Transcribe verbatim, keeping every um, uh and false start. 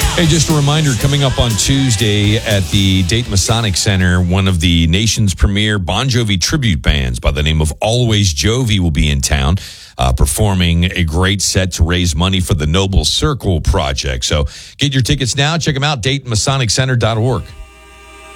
Hey, just a reminder, coming up on Tuesday at the Dayton Masonic Center, one of the nation's premier Bon Jovi tribute bands by the name of Always Jovi will be in town, uh, performing a great set to raise money for the Noble Circle Project. So get your tickets now. Check them out, Dayton Masonic Center dot org.